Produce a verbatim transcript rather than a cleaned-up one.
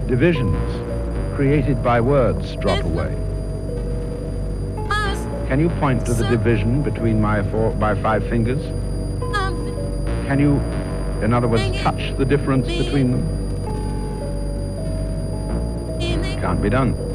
Divisions created by words drop away. Can you point to the division between my four, my five fingers? Can you, in other words, touch the difference between them? Can't be done.